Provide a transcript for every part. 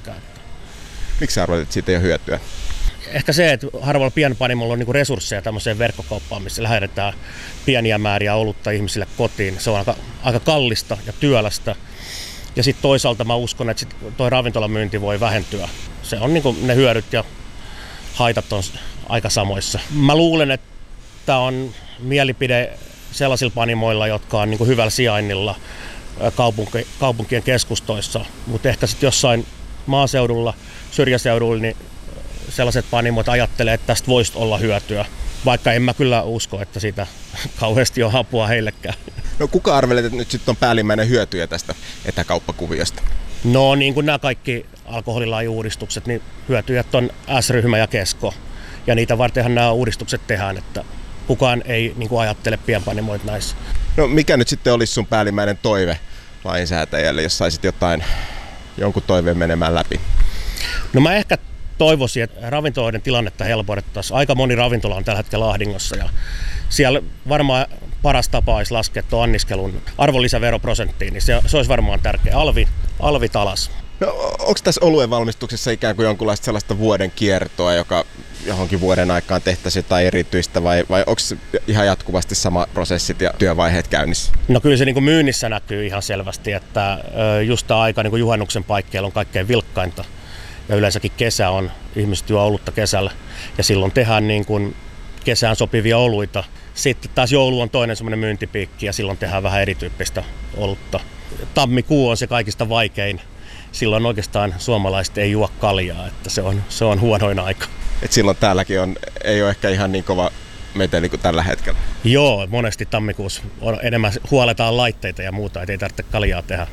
keneltäkään. Miksi arvelet, että siitä ei ole hyötyä? Ehkä se, että harvalla pienpanimolla on niinku resursseja tämmöiseen verkkokauppaan, missä lähetetään pieniä määriä olutta ihmisille kotiin. Se on aika kallista ja työlästä. Ja sitten toisaalta mä uskon, että toi ravintolamyynti voi vähentyä. Se on niinku ne hyödyt ja haitat on aika samoissa. Mä luulen, että tämä on mielipide sellaisilla panimoilla, jotka on niinku hyvällä sijainnilla kaupunkien keskustoissa. Mutta ehkä sitten jossain maaseudulla, syrjäseudulla, niin sellaiset panimot ajattelee, että tästä voisi olla hyötyä. Vaikka en mä kyllä usko, että siitä kauheasti on apua heillekään. No kuka arvelet, että nyt sitten on päällimmäinen hyötyjä tästä etäkauppakuviosta? No niin kuin nämä kaikki alkoholilain-uudistukset, niin hyötyjät on S-ryhmä ja Kesko. Ja niitä vartenhan nämä uudistukset tehdään, että kukaan ei niin kuin ajattele pienpanimoita näissä. No mikä nyt sitten olisi sun päällimmäinen toive lainsäätäjälle, jos saisit jonkun toiveen menemään läpi? No mä ehkä toivoisin, että ravintoloiden tilannetta helpotettaisiin. Aika moni ravintola on tällä hetkellä ahdingossa ja siellä varmaan paras tapa olisi laskea tuon anniskelun arvonlisäveroprosenttiin, niin se olisi varmaan tärkeä. Alvit alas. No, onko tässä oluen valmistuksessa ikään kuin jonkunlaista sellaista vuoden kiertoa, joka johonkin vuoden aikaan tehtäisiin jotain erityistä vai onko ihan jatkuvasti sama prosessit ja työvaiheet käynnissä? No kyllä se niin kuin myynnissä näkyy ihan selvästi, että just tämä aika niin kuin juhannuksen paikkeilla on kaikkein vilkkainta. Ja yleensäkin kesä on, ihmiset juo olutta kesällä ja silloin tehdään niin kuin kesään sopivia oluita. Sitten taas joulu on toinen semmoinen myyntipiikki ja silloin tehdään vähän erityyppistä olutta. Tammikuu on se kaikista vaikein. Silloin oikeastaan suomalaiset ei juo kaljaa, että se on huonoin aika. Et silloin täälläkin ei ole ehkä ihan niin kova meteli kuin tällä hetkellä. Joo, monesti tammikuussa enemmän huoletaan laitteita ja muuta, ettei tarvitse kaljaa tehdä.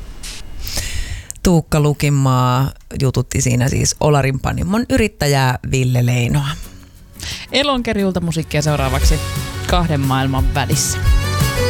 Tuukka Lukinmaa jututti siinä siis Olarin panimon yrittäjää Ville Leinoa. Elonkerilta musiikkia seuraavaksi 2 maailman välissä.